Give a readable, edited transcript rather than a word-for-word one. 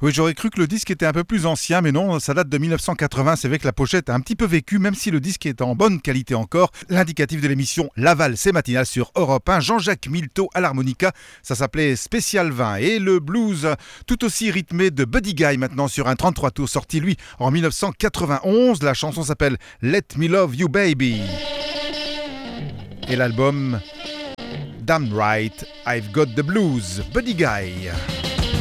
Oui, j'aurais cru que le disque était un peu plus ancien, mais non, ça date de 1980. C'est vrai que la pochette a un petit peu vécu, même si le disque est en bonne qualité encore. L'indicatif de l'émission Laval, c'est matinal sur Europe 1. Jean-Jacques Milteau à l'harmonica. Ça s'appelait Spécial 20. Et le blues, tout aussi rythmé de Buddy Guy maintenant sur un 33 tours, sorti lui en 1991. La chanson s'appelle Let Me Love You Baby. Et l'album Damn Right, I've Got the Blues, Buddy Guy.